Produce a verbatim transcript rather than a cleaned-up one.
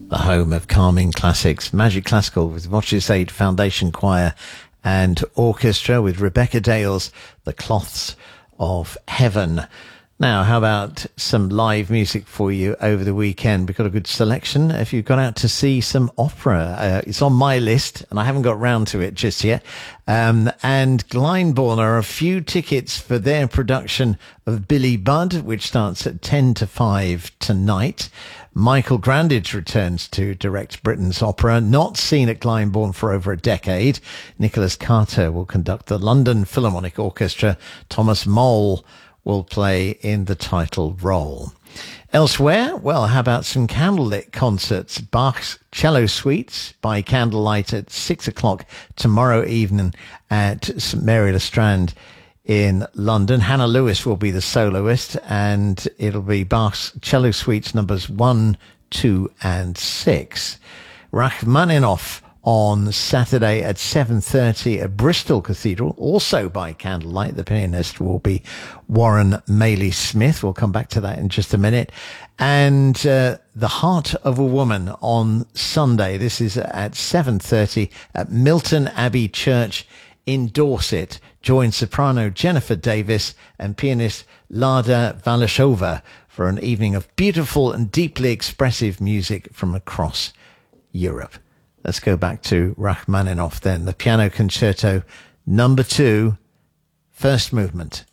the home of calming classics, Magic Classical with Voces eight Foundation Choir and Orchestra with Rebecca Dale's The Cloths of Heaven. Now, how about some live music for you over the weekend? We've got a good selection. If you've gone out to see some opera, uh, it's on my list, and I haven't got round to it just yet. Um, and Glyndebourne are a few tickets for their production of Billy Budd, which starts at ten to five tonight. Michael Grandage returns to direct Britain's opera, not seen at Glyndebourne for over a decade. Nicholas Carter will conduct the London Philharmonic Orchestra. Thomas Mole will play in the title role. Elsewhere, well, how about some candlelit concerts? Bach's Cello Suites by candlelight at six o'clock tomorrow evening at St Mary le Strand in London. Hannah Lewis will be the soloist, and it'll be Bach's Cello Suites numbers one, two, and six. Rachmaninoff on Saturday at seven thirty at Bristol Cathedral, also by candlelight. The pianist will be Warren Maley Smith. We'll come back to that in just a minute. And uh, The Heart of a Woman on Sunday. This is at seven thirty at Milton Abbey Church in Dorset. Join soprano Jennifer Davis and pianist Lada Valashova for an evening of beautiful and deeply expressive music from across Europe. Let's go back to Rachmaninoff then. The Piano Concerto number two, first movement.